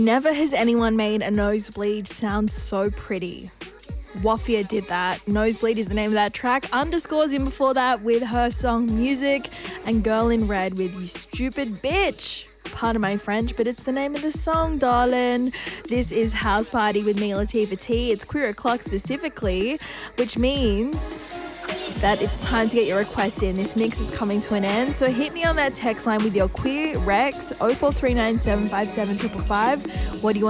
Never has anyone made a nosebleed sound so pretty. Wafia did that. Nosebleed is the name of that track. Underscores in before that with her song Music, and Girl in Red with You Stupid Bitch. Pardon my French, but it's the name of the song, darling. This is House Party with me, Latifah T. It's Queer O'Clock specifically, which means that it's time to get your requests in. This mix is coming to an end, so hit me on that text line with your queer recs, 0439 757 555. What do you want